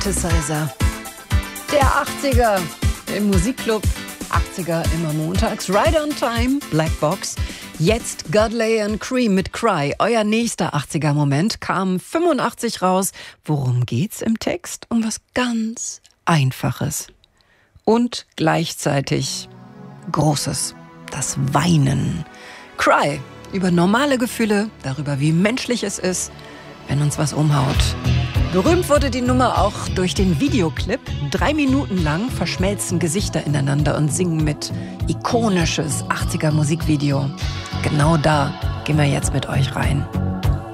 Synthesizer. Der 80er im Musikclub. 80er immer montags. Right on Time, Black Box. Jetzt Godley and Cream mit Cry. Euer nächster 80er-Moment kam 85 raus. Worum geht's im Text? Um was ganz Einfaches. Und gleichzeitig Großes. Das Weinen. Cry. Über normale Gefühle, darüber, wie menschlich es ist, wenn uns was umhaut. Berühmt wurde die Nummer auch durch den Videoclip. 3 Minuten lang verschmelzen Gesichter ineinander und singen mit. Ikonisches 80er Musikvideo. Genau da gehen wir jetzt mit euch rein.